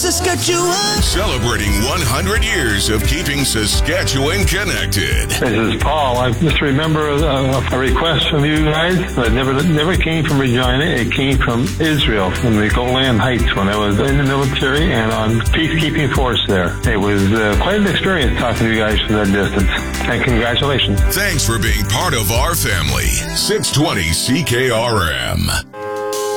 Saskatchewan. Celebrating 100 years of keeping Saskatchewan connected. This is Paul. I just remember a request from you guys that never came from Regina. It came from Israel, from the Golan Heights when I was in the military and on peacekeeping force there. It was quite an experience talking to you guys from that distance. And congratulations. Thanks for being part of our family. 620 CKRM.